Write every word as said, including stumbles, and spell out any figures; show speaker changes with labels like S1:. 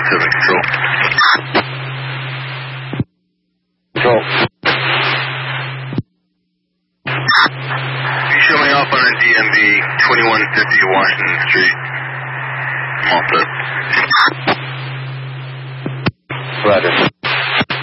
S1: seven control.
S2: Control.
S1: You show me off on a D M V twenty-one fifty Washington Street. I'm all set.
S2: Roger.